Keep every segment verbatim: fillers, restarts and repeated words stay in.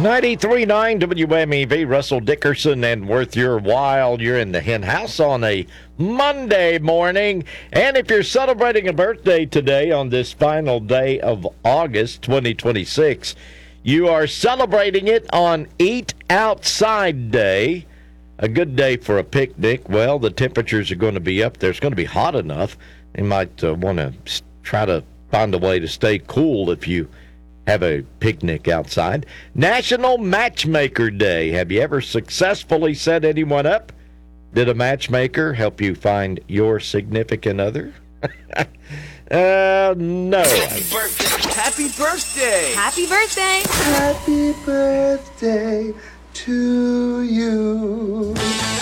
ninety-three point nine W M E V, Russell Dickerson and Worth Your While. You're in the hen house on a Monday morning. And if you're celebrating a birthday today on this final day of August twenty twenty-six, you are celebrating it on Eat Outside Day. A good day for a picnic. Well, the temperatures are going to be up there. It's going to be hot enough. You might uh, want to try to find a way to stay cool if you have a picnic outside. National Matchmaker Day. Have you ever successfully set anyone up? Did a matchmaker help you find your significant other? uh, no. Happy birthday. Happy birthday. Happy birthday. Happy birthday to you.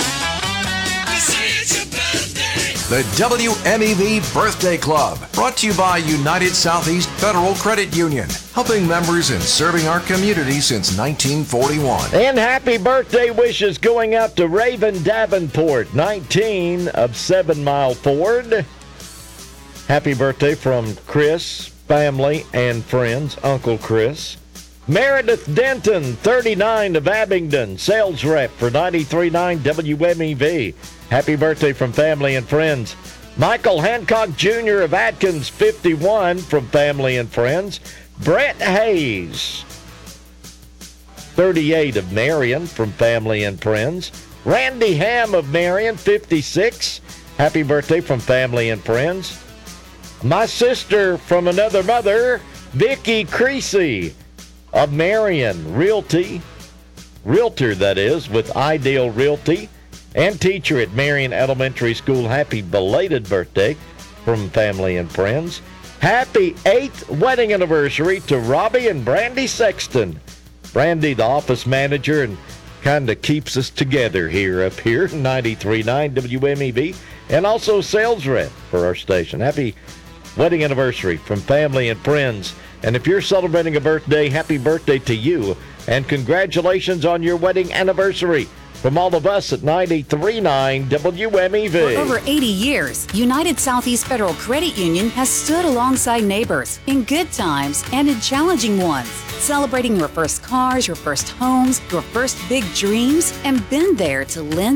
The W M E V Birthday Club, brought to you by United Southeast Federal Credit Union, helping members and serving our community since nineteen forty-one. And happy birthday wishes going out to Raven Davenport, nineteen of Seven Mile Ford. Happy birthday from Chris, family, and friends, Uncle Chris. Meredith Denton, thirty-nine of Abingdon, sales rep for ninety-three point nine W M E V. Happy birthday from family and friends. Michael Hancock Junior of Atkins, fifty-one, from family and friends. Brett Hayes, thirty-eight, of Marion, from family and friends. Randy Ham of Marion, fifty-six. Happy birthday from family and friends. My sister from another mother, Vicki Creasy of Marion, Realty, Realtor that is, with Ideal Realty, and teacher at Marion Elementary School. Happy belated birthday from family and friends. Happy eighth wedding anniversary to Robbie and Brandy Sexton. Brandy, the office manager, and kind of keeps us together here up here, ninety-three point nine W M E V, and also sales rep for our station. Happy wedding anniversary from family and friends. And if you're celebrating a birthday, happy birthday to you, and congratulations on your wedding anniversary from all of us at ninety-three point nine W M E V. For over eighty years, United Southeast Federal Credit Union has stood alongside neighbors in good times and in challenging ones, celebrating your first cars, your first homes, your first big dreams, and been there to lend